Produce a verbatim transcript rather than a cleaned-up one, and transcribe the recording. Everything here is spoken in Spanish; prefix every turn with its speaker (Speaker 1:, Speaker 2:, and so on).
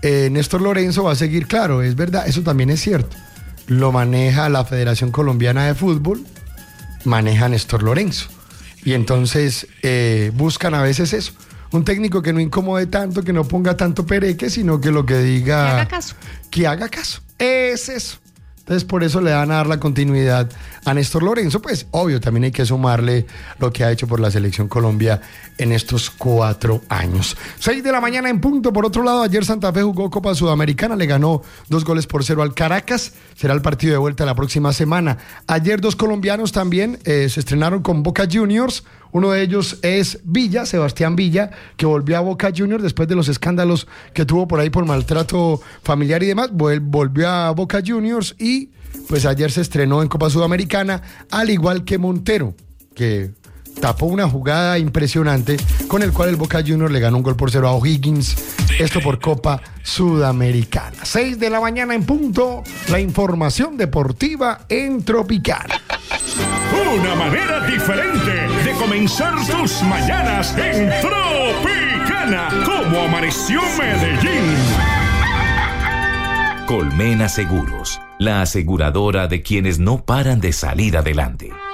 Speaker 1: eh, Néstor Lorenzo va a seguir, claro, es verdad, eso también es cierto. Lo maneja la Federación Colombiana de Fútbol, maneja Néstor Lorenzo. Y entonces eh, buscan a veces eso. Un técnico que no incomode tanto, que no ponga tanto pereque, sino que lo que diga...
Speaker 2: Que haga caso.
Speaker 1: Que haga caso. Es eso. Entonces, por eso le van a dar la continuidad a Néstor Lorenzo. Pues, obvio, también hay que sumarle lo que ha hecho por la Selección Colombia en estos cuatro años. Seis de la mañana en punto. Por otro lado, ayer Santa Fe jugó Copa Sudamericana. Le ganó dos goles por cero al Caracas. Será el partido de vuelta la próxima semana. Ayer dos colombianos también eh, se estrenaron con Boca Juniors. Uno de ellos es Villa, Sebastián Villa, que volvió a Boca Juniors después de los escándalos que tuvo por ahí por maltrato familiar y demás. Volvió a Boca Juniors y pues ayer se estrenó en Copa Sudamericana, al igual que Montero, que tapó una jugada impresionante con el cual el Boca Juniors le ganó un gol por cero a O'Higgins. Esto por Copa Sudamericana. Seis de la mañana en punto, la información deportiva en Tropical.
Speaker 3: Una manera diferente de comenzar tus mañanas en Tropicana. Como amaneció Medellín.
Speaker 4: Colmena Seguros, la aseguradora de quienes no paran de salir adelante.